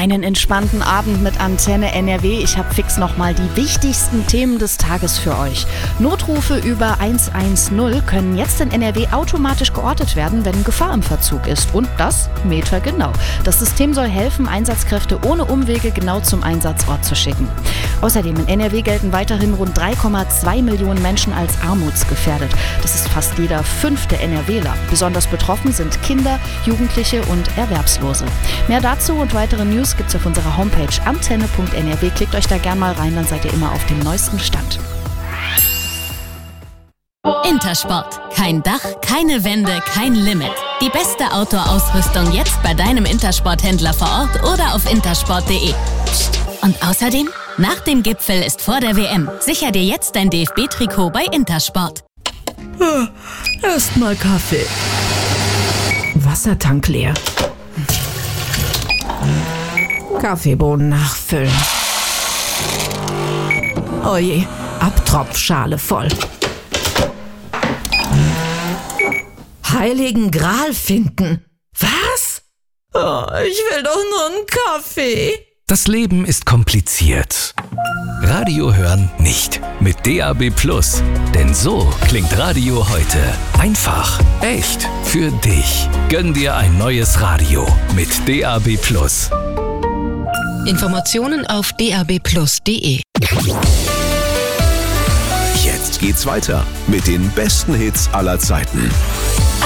Einen entspannten Abend mit Antenne NRW. Ich habe fix nochmal die wichtigsten Themen des Tages für euch. Notrufe über 110 können jetzt in NRW automatisch geortet werden, wenn Gefahr im Verzug ist. Und das metergenau. Das System soll helfen, Einsatzkräfte ohne Umwege genau zum Einsatzort zu schicken. Außerdem in NRW gelten weiterhin rund 3,2 Millionen Menschen als armutsgefährdet. Das ist fast jeder 5. NRWler. Besonders betroffen sind Kinder, Jugendliche und Erwerbslose. Mehr dazu und weitere News gibt's auf unserer Homepage antenne.nrw. Klickt euch da gern mal rein, dann seid ihr immer auf dem neuesten Stand. Intersport. Kein Dach, keine Wände, kein Limit. Die beste Outdoor-Ausrüstung jetzt bei deinem Intersport-Händler vor Ort oder auf intersport.de. Und außerdem, nach dem Gipfel ist vor der WM. Sicher dir jetzt dein DFB-Trikot bei Intersport. Erstmal Kaffee. Wassertank leer. Kaffeebohnen nachfüllen. Oje, Abtropfschale voll. Heiligen Gral finden. Was? Oh, ich will doch nur einen Kaffee. Das Leben ist kompliziert. Radio hören nicht. Mit DAB+. Denn so klingt Radio heute. Einfach, echt, für dich. Gönn dir ein neues Radio mit DAB+. Informationen auf dabplus.de. Jetzt geht's weiter mit den besten Hits aller Zeiten.